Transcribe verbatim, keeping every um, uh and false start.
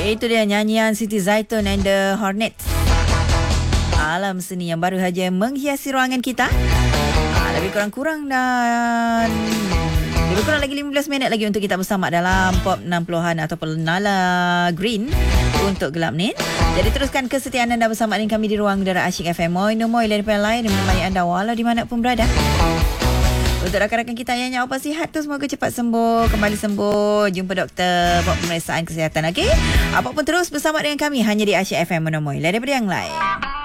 Itu dia nyanyian Siti Zaitun and the Hornets. Alam seni yang baru saja menghiasi ruangan kita. Ha, lebih kurang-kurang dan lebih kurang lagi lima belas minit lagi untuk kita bersama dalam Pop enam puluhan ataupun Nala Green untuk Gelap Ni. Jadi teruskan kesetiaan anda bersama dengan kami di Ruang Udara Asyik F M. Moi no moi daripada lain menemani anda walau di mana pun berada. Untuk rakan-rakan kita yang nyawa sihat tu, semoga cepat sembuh, kembali sembuh, jumpa doktor buat pemeriksaan kesihatan. Okey, apapun terus bersama dengan kami hanya di Asyik F M. Moi daripada yang lain.